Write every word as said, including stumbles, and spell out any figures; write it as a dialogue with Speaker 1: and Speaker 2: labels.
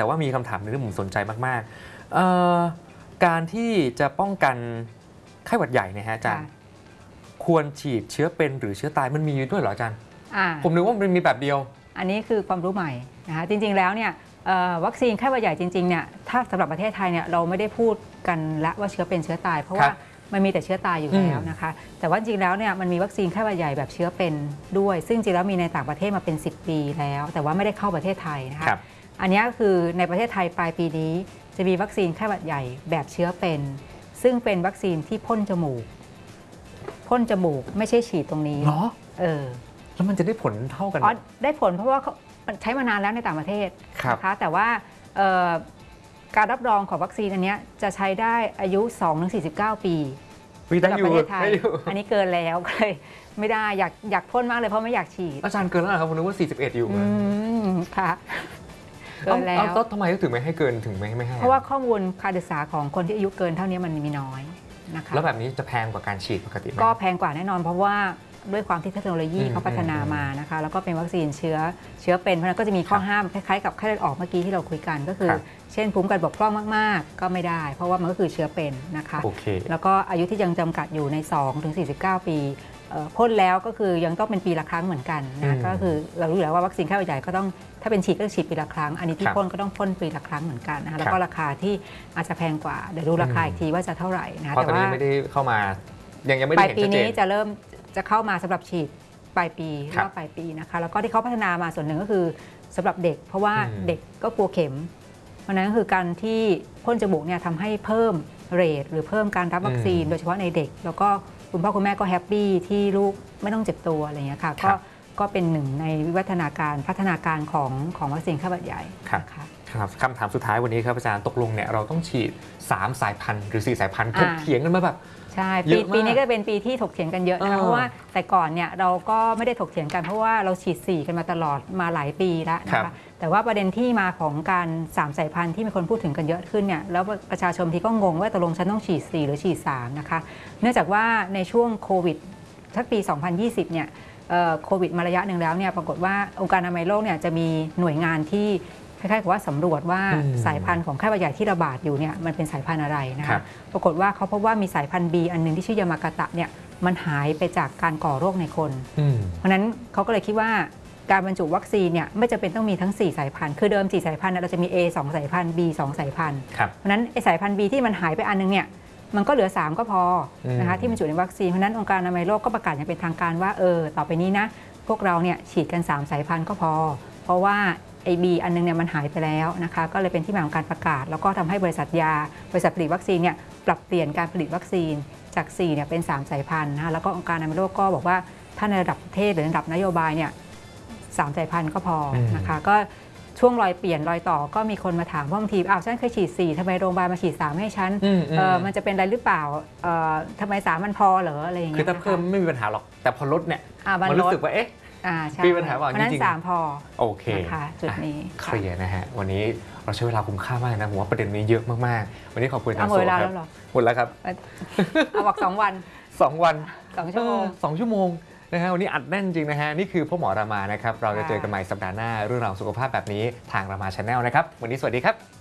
Speaker 1: แต่ว่ามีคำถามหนึงที่ผมสนใจมากๆการที่จะป้องกันไข้หวัดใหญ่เนี่ยฮะอาจารย์ควรฉีดเชื้อเป็นหรือเชื้อตายมันมีด้วยเหรออาจารย์ผมนึกว่ามันมีแบบเดียว
Speaker 2: อันนี้คือความรู้ใหม่นะคะจริงๆแล้วเนี่ยวัคซีนไข้หวัดใหญ่จริงๆเนี่ยถ้าสำหรับประเทศไทยเนี่ยเราไม่ได้พูดกันละว่าเชื้อเป็นเชื้อตายเพราะว่ามันมีแต่เชื้อตายอยู่แล้วนะคะแต่ว่าจริงแล้วเนี่ยมันมีวัคซีนไข้หวัดใหญ่แบบเชื้อเป็นด้วยซึ่งจริงแล้วมีในต่างประเทศมาเป็นสิบปีแล้วแต่ว่าไม่ได้เข้าประเทศไทยนะคะอันนี้คือในประเทศไทยปลายปีนี้จะมีวัคซีนไข้หวัดใหญ่แบบเชื้อเป็นซึ่งเป็นวัคซีนที่พ่นจมูกพ่นจมูกไม่ใช่ฉีดตรงนี้
Speaker 1: เหรอ
Speaker 2: เออ
Speaker 1: แล้วมันจะได้ผลเท่ากัน
Speaker 2: อ๋อได้ผลเพราะว่าใช้มานานแล้วในต่างประเทศนะคะแต่ว่าการรับรองของวัคซีนอันนี้จะใช้ได้อายุ สองถึงสี่สิบเก้า ปี
Speaker 1: สำหรับประเทศไทย
Speaker 2: อันนี้เกินแล้วก็เลยไม่ได้อยากอยากพ่นมากเลยเพราะไม่อยากฉีด
Speaker 1: อาจารย์เกินแล้วครับผมนึกว่าสี่สิบเอ็ดอยู่
Speaker 2: ค่ะเกินแล้ว
Speaker 1: แล้วทำไมถึงไม่ให้เกินถึงไม่ไม่ให้
Speaker 2: เพราะว่าข้อมูลการศึกษาของคนที่อายุเกินเท่านี้มันมีน้อยนะคะ
Speaker 1: แล้วแบบนี้จะแพงกว่าการฉีดปกติไหม
Speaker 2: ก็แพงกว่าแน่นอนเพราะว่าด้วยความที่เทคโนโลยีเขาพัฒนามานะคะแล้วก็เป็นวัคซีนเชื้อเชื้อเป็นเพราะนั้นก็จะมีข้อห้ามคล้ายๆกับไข้เลือดออกเมื่อกี้ที่เราคุยกันก็คือเช่นภูมิกันบกพร่องมากๆก็ไม่ได้เพราะว่ามันก็คือเชื้อเป็นนะคะแล้วก็อายุที่ยังจำกัดอยู่ใน สองถึงสี่สิบเก้า ปีพ่นแล้วก็คือยังต้องเป็นปีละครั้งเหมือนกันนะก็คือเรารู้แล้วว่าวัคซีนไข้หวัดใหญ่ก็ต้องถ้าเป็นฉีดก็ฉีดปีละครั้งอันนี้ที่พ่นก็ต้องพ่นปีละครั้งเหมือนกันนะคะแล้วก็ราคาที่อาจจะแพงกว่าเดี๋ยวดูราคาอีกทีว่าจะเท่าไหร่นะคะ
Speaker 1: แต่ว่าไม่ได้เข้ามายังยังไม่ได้เห็นชัดเจน
Speaker 2: ปลายปีนี้จะเริ่มจะเข้ามาสำหรับฉีดปลายปีรอบปลายปีนะคะแล้วก็ที่เขาพัฒนามาส่วนหนึ่งก็คือสำหรับเด็กเพราะว่าเด็กก็กลัวเข็มเพราะนั้นก็คือการที่พ่นจมูกเนี่ยทำให้เพิ่มเรทหรือเพิ่มการรับวัคซีนโดยเฉพาะในเด็กแล้วก็คุณพ่อคุณแม่ก็แฮปปี้ที่ลูกไม่ต้องเจ็บตัวอะไรอย่างเงี้ยค่ะก็ก็เป็นหนึ่งในวิวัฒนาการพัฒนาการของของวัคซีนไข้หวัดใหญ่
Speaker 1: ค่ะครับคำถามสุดท้ายวันนี้ครับอาจารย์ตกลงเนี่ยเราต้องฉีดสามสายพันธุ์หรือสี่สายพันธุ์ถกเถียงกันมาแบบ
Speaker 2: ใช่ปีปีนี้ก็เป็นปีที่ถกเถียงกันเยอะนะคะเพราะว่าแต่ก่อนเนี่ยเราก็ไม่ได้ถกเถียงกันเพราะว่าเราฉีดสี่กันมาตลอดมาหลายปีแล้วนะคะแต่ว่าประเด็นที่มาของการสามสายพันธุ์ที่มีคนพูดถึงกันเยอะขึ้นเนี่ยแล้วประชาชนที่ก็งงว่าตกลงฉันต้องฉีดสี่หรือฉีดสามนะคะเนื่องจากว่าในช่วงโควิดทักปีสองพันยี่สิบเนี่ยโควิดมาระยะหนึ่งแล้วเนี่ยปรากฏว่าองค์การอนามัยโลกเนี่ยจะมีหน่วยงานที่คล้ายๆกับว่าสำรวจว่าสายพันธุ์ของไข้หวัดใหญ่ที่ระบาดอยู่เนี่ยมันเป็นสายพันธุ์อะไรนะคะปรากฏว่าเขาพบว่ามีสายพันธุ์ B อันนึงที่ชื่อยามากาตะเนี่ยมันหายไปจากการก่อโรคในคนเพราะนั้นเขาก็เลยคิดว่าการบรรจุวัคซีนเนี่ยไม่จำเป็นต้องมีทั้งสี่สายพันธุ์คือเดิมสี่สายพันธุ์เราจะมี A สองสายพันธุ์ B สองสายพันธุ์เพราะนั้นไอสายพันธุ์ B ที่มันหายไปอันนึงเนี่ยมันก็เหลือสามก็พอนะคะที่บรรจุในวัคซีนเพราะนั้นองค์การอนามัยโลกก็ประกาศอย่างเป็นทางการว่าเออต่อไปนี้นะพวกเราเนี่ยฉีดกันสามสายพันธุ์ก็พอเพราะว่าไอบีอันนึงเนี่ยมันหายไปแล้วนะคะก็เลยเป็นที่มาของการประกาศแล้วก็ทำให้บริษัทยาบริษัทผลิตวัคซีนเนี่ยปรับเปลี่ยนการผลิตวัคซีนจากสี่เนี่ยเป็นสามสายพันธุ์นะคะแล้วก็องค์การอนามัยโลกก็บอกว่าถ้าในระดับประเทศหรือระดับนโยบายเนี่ยสามสายพันธุ์ก็พอนะคะก็ช่วงรอยเปลี่ยนรอยต่อก็มีคนมาถามว่าบางทีอ้าวฉันเคยฉีดสี่ทำไมโรงพยาบาลมาฉีดสามให้ฉันมันจะเป็นอะไรหรือเปล่าทำไมสามมันพอเหรออะไรอย่างเงี้ย
Speaker 1: คือถ้าเพิ่มไม่มีปัญหาหรอกแต่พอลดเนี่ยมันรู้สึกว่าเอ๊ะมีปัญหาว่าจริงๆ
Speaker 2: สามพอ
Speaker 1: โอเค
Speaker 2: นะคะจุดนี้
Speaker 1: เคลียร์นะฮะวันนี้เราใช้เวลาคุ้มค่ามากนะผมว่าประเด็นนี้เยอะมากๆวันนี้ขอบคุณ
Speaker 2: อาจารย์โซ่ครับ
Speaker 1: หมดแล้วครับ
Speaker 2: เอาบอกสองวัน
Speaker 1: สองวัน
Speaker 2: สองชั่วโมง
Speaker 1: สองชั่วโมงนะฮะวันนี้อัดแน่นจริงนะฮะนี่คือพ่อหมอรามานะครับเราจะเจอกันใหม่สัปดาห์หน้าเรื่องราวสุขภาพแบบนี้ทางรามา Channel นะครับวันนี้สวัสดีครับ